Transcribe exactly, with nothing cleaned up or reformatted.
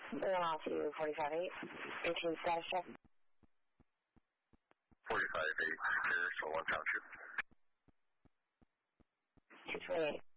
Going off to forty-five eight. eighteen status check. forty-five eight, clear, so one township. two twenty-eight.